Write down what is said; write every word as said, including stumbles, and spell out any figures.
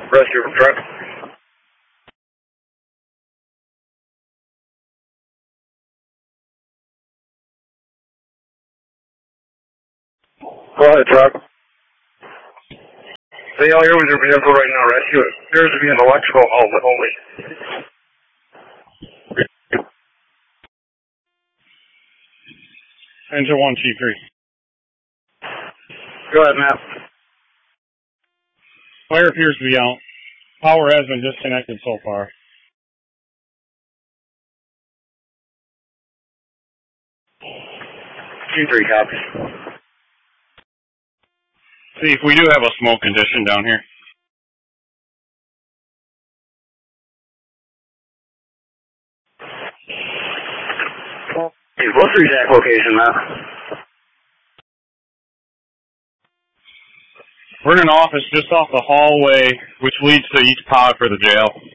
Rescue from truck. Go ahead, truck. Say all your your vehicle right now, rescue. It appears to be an electrical outlet only. Engine one, Chief three. Go ahead, Matt. Fire appears to be out. Power has been disconnected so far. Chief three, copy. See if we do have a smoke condition down here. Hey, what's the exact location, Matt? We're in an office just off the hallway, which leads to each pod for the jail.